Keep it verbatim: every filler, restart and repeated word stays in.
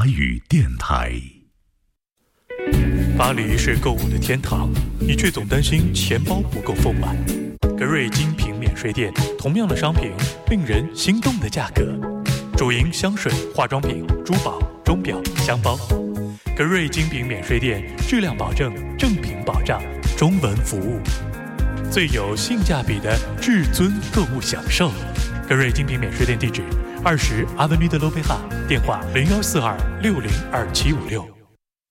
华语电台。 巴黎是购物的天堂，你却总担心钱包不够丰满。格瑞精品免税店，同样的商品，令人心动的价格。主营香水、化妆品、珠宝、钟表、箱包。格瑞精品免税店，质量保证，正品保障，中文服务，最有性价比的至尊购物享受。格瑞精品免税店地址：二十 Avenue de l'Opéra，电话零幺四二六零二七五六。